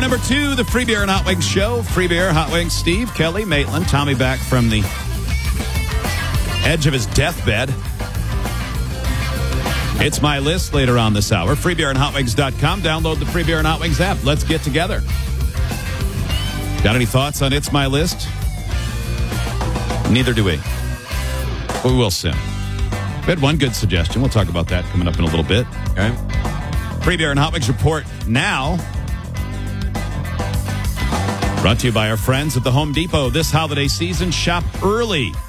number 2, the Free Beer and Hot Wings Show. Free Beer, Hot Wings, Steve, Kelly, Maitland, Tommy back from the edge of his deathbed. It's my list later on this hour. FreeBeerandHotWings.com. Download the Free Beer and Hot Wings app. Let's get together. Got any thoughts on It's My List? Neither do we. But we will soon. We had one good suggestion. We'll talk about that coming up in a little bit. Okay. Free Beer and Hot Wings report now. Brought to you by our friends at the Home Depot. This holiday season, shop early